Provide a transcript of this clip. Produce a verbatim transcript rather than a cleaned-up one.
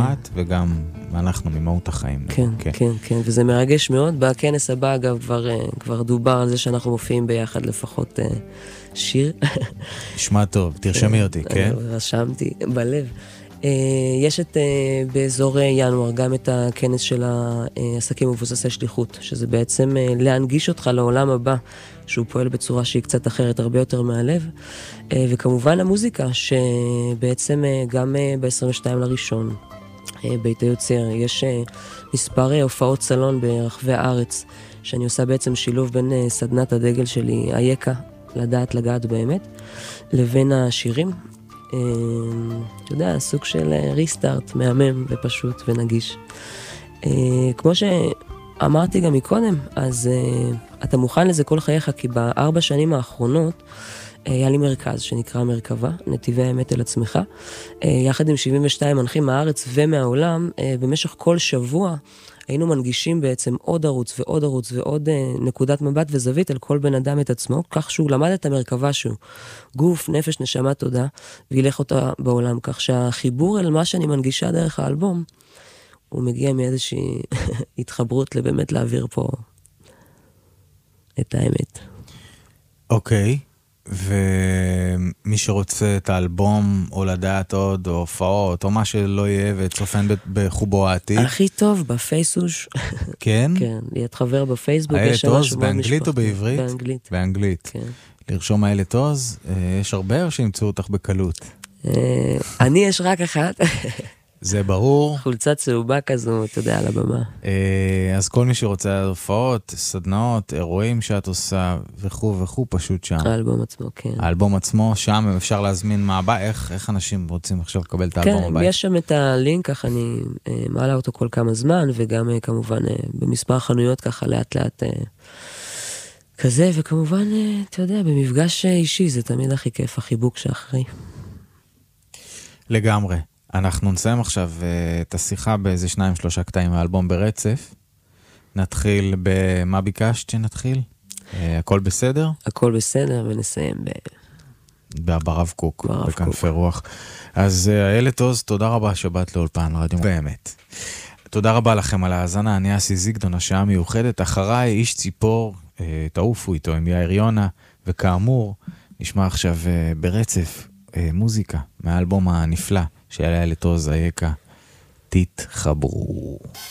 את, וגם אנחנו ממהות החיים. כן, כן, כן, כן, וזה מרגש מאוד. בכנס הבא, אגב, כבר, כבר דובר על זה שאנחנו מופיעים ביחד לפחות שיר. נשמע טוב, תרשמי אותי, כן? רשמתי, בלב. יש את, באזור ינואר, גם את הכנס של העסקים מבוססי שליחות, שזה בעצם להנגיש אותך לעולם הבא, שהוא פועל בצורה שהיא קצת אחרת, הרבה יותר מהלב. וכמובן המוזיקה, שבעצם גם ב-עשרים ושתיים לראשון, בית היוצר, יש מספר הופעות סלון ברחבי הארץ, שאני עושה בעצם שילוב בין סדנת הדגל שלי, איקה, לדעת לגעת באמת, לבין השירים. אתה יודע, סוג של ריסטארט, מהמם ופשוט ונגיש. כמו שאמרתי גם מקודם, אז אתה מוכן לזה כל חייך, כי בארבע שנים האחרונות היה לי מרכז שנקרא מרכבה, נתיבי האמת אל עצמך, יחד עם שבעים ושתיים מנחים מהארץ ומהעולם, במשך כל שבוע היינו מנגישים בעצם עוד ערוץ ועוד ערוץ ועוד נקודת מבט וזווית על כל בן אדם את עצמו, כך שהוא למד את המרכבה שהוא גוף, נפש, נשמה, תודה, וילך אותה בעולם, כך שהחיבור אל מה שאני מנגישה דרך האלבום, הוא מגיע מאיזושהי התחברות לבאמת להעביר פה את האמת. אוקיי. ומי שרוצה את האלבום, או לדעת עוד, או הופעות, או מה שלא יהיה, וצופן בחובו העתיד. הכי טוב, בפייסוש. כן? כן, להיות חבר בפייסבוק. איילת עוז, באנגלית או בעברית? באנגלית. באנגלית. כן. לרשום איילת עוז, יש הרבה או שימצאו אותך בקלות? אני יש רק אחת. זה ברור. חולצה צהובה כזו, אתה יודע, על הבמה. אז כל מי שרוצה הופעות, סדנאות, אירועים שאת עושה, וכו וכו, פשוט שם. האלבום עצמו, כן. האלבום עצמו, שם אפשר להזמין מה הבא, איך, איך אנשים רוצים עכשיו לקבל את האלבום הבא? כן, יש שם את הלינק, ככה אני מעלה אותו כל כמה זמן, וגם כמובן במספר חנויות ככה לאט לאט כזה, וכמובן, אתה יודע, במפגש אישי, זה תמיד הכי כיף, החיבוק שאחרי. לגמרי. אנחנו נסיים עכשיו את השיחה באיזה שניים שלושה קטעים מהאלבום ברצף. נתחיל במה ביקשת שנתחיל? הכל בסדר? הכל בסדר, ונסיים ב... ברב קוק, בכנפי רוח. אז איילת עוז, תודה רבה שבאת לאולפן רדיו באמת. תודה רבה לכם על ההאזנה, אני אסי זיגדון, השעה מיוחדת. אחריי איש ציפור, תעופו איתו עם יאיר יונה, וכאמור, נשמע עכשיו ברצף מוזיקה מהאלבום הנפלא של איילת עוז, איקה, תתחברו.